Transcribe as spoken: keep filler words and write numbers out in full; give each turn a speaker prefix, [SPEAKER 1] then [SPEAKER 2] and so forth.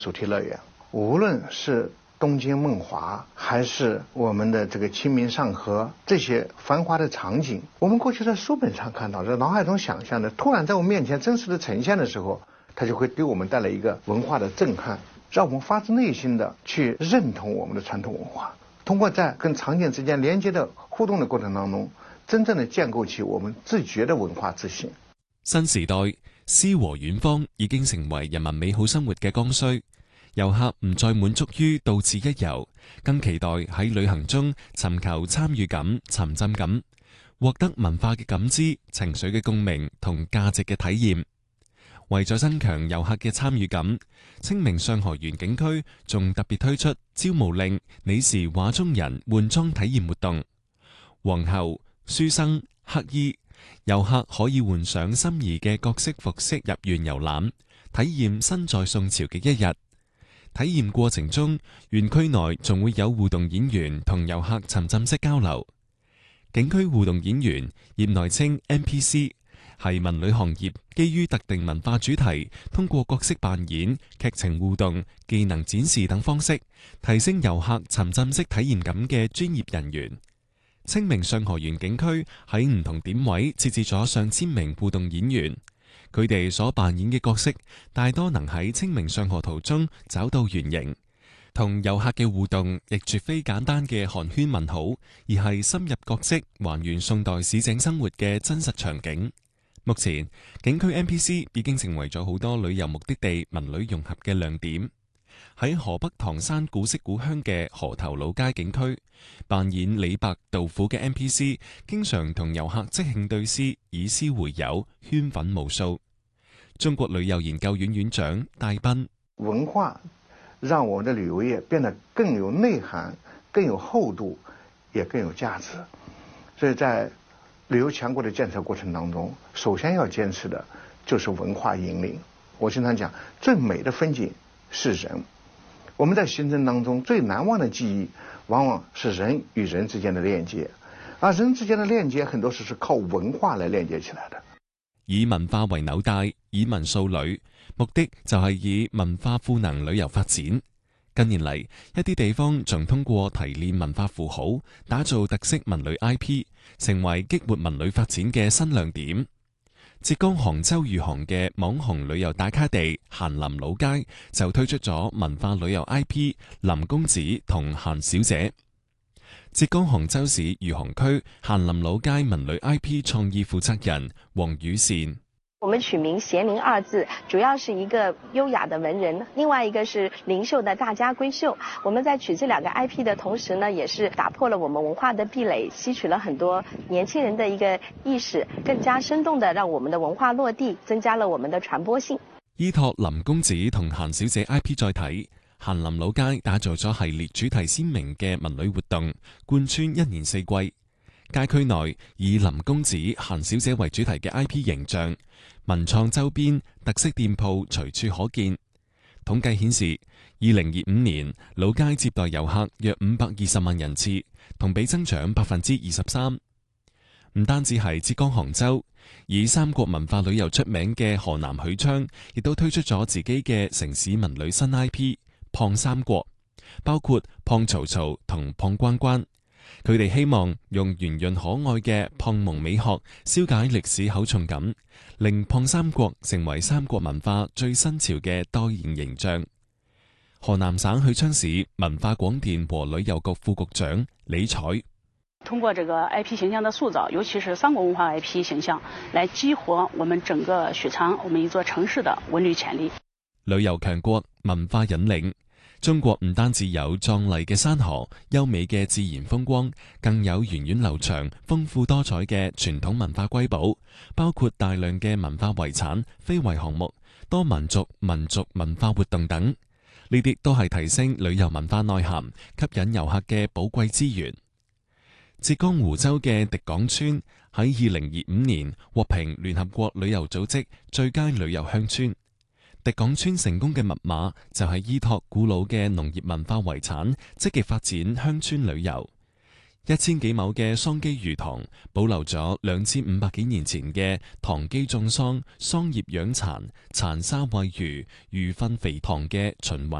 [SPEAKER 1] 主题乐园，无论是东京梦华，还是我们的这个清明上河，这些繁华的场景，我们过去在书本上看到，在脑海中想象的，突然在我们面前真实的呈现的时候，它就会给我们带来一个文化的震撼，让我们发自内心的去认同我们的传统文化。通过在跟场景之间连接的互動嘅過程當中，真正的建構起我們自覺的文化自信。
[SPEAKER 2] 新時代詩和遠方已經成為人民美好生活嘅剛需，遊客唔再滿足於到此一遊，更期待喺旅行中尋求參與感、沉浸感，獲得文化嘅感知、情緒嘅共鳴同價值嘅體驗。為咗增強遊客嘅參與感，清明上河園景區仲特別推出招募令你是畫中人換裝體驗活動。皇后、書生、乞衣，遊客可以換上心儀嘅各式服飾入園遊覽，體驗身在宋朝嘅一日。體驗過程中，園區內仲會有互動演員同遊客沉浸式交流。景區互動演員，業內稱 N P C，係文旅行業基於特定文化主題，通過角色扮演、劇情互動、技能展示等方式，提升遊客沉浸式體驗感嘅專業人員。清明上河園景區喺唔同點位設置咗上千名互動演員，佢哋所扮演嘅角色大多能喺清明上河圖中找到原型。同遊客嘅互動亦絕非簡單嘅寒暄問好，而係深入角色，還原宋代市井生活嘅真實場景。目前景區 N P C 已經成為咗好多旅遊目的地文旅融合嘅亮點。喺河北唐山古色古香嘅河頭老街景區，扮演李白、杜甫嘅 N P C 經常同遊客即興對詩，以詩會友，圈粉無數。中國旅遊研究院院長戴斌：
[SPEAKER 1] 文化讓我們的旅遊業變得更有內涵、更有厚度，也更有價值。所以在旅遊強國的建設過程當中，首先要堅持的就是文化引領。我經常講，最美的風景是人。我們在行程當中最難忘的記憶，往往是人與人之間的鏈接，而人之間的鏈接很多時是靠文化來鏈接起來的。
[SPEAKER 2] 以文化為紐帶，以文塑旅，目的就係以文化賦能旅遊發展。近年嚟，一啲地方仲通過提煉文化符號，打造特色文旅 I P， 成為激活文旅發展嘅新亮點。浙江杭州餘杭嘅網紅旅遊打卡地咸林老街就推出咗文化旅遊 I P 林公子同咸小姐。浙江杭州市餘杭區咸林老街文旅 I P 創意負責人黃宇善：
[SPEAKER 3] 我們取名咸林二字，主要是一個優雅的文人，另外一個是靈秀的大家閨秀。我們在取這兩個 I P 的同時呢，也是打破了我們文化的壁壘，吸取了很多年輕人的一個意識，更加生動的讓我們的文化落地，增加了我們的傳播性。
[SPEAKER 2] 依託林公子同咸小姐 I P 載體，咸林老街打造咗系列主題鮮明嘅文旅活動，貫穿一年四季。街區內以林公子、咸小姐為主題嘅 I P 形象，文創周邊、特色店鋪隨處可見。統計顯示，二零二五年老街接待遊客約五百二十萬人次，同比增長百分之二十三。唔單止係浙江杭州，以三國文化旅遊出名嘅河南許昌，亦都推出咗自己嘅城市文旅新 I P 胖三國，包括胖曹操同胖關關。佢哋希望用圓潤可愛嘅胖蒙美學消解歷史厚重感，令胖三國成為三國文化最新潮嘅代言形象。河南省許昌市文化廣電和旅遊局副局長李彩：
[SPEAKER 4] 通過這個 I P 形象的塑造，尤其是三國文化 I P 形象，來激活我們整個許昌我們一座城市的文旅潛力。
[SPEAKER 2] 旅遊強國，文化引領。中國唔單止有壯麗嘅山河、優美嘅自然風光，更有源遠流長、豐富多彩嘅傳統文化瑰寶，包括大量嘅文化遺產、非遺項目、多民族民族文化活動等。呢啲都係提升旅遊文化內涵、吸引遊客嘅寶貴資源。浙江湖州嘅迪港村喺二零二五年獲評聯合國旅遊組織最佳旅遊鄉村。迪港村成功嘅密碼就係依託古老嘅農業文化遺產，積極發展鄉村旅遊。 一千幾畝嘅桑基魚塘保留咗兩千五百幾年前嘅塘基種桑、桑葉養蠶、殘沙餵魚、魚糞肥塘嘅循環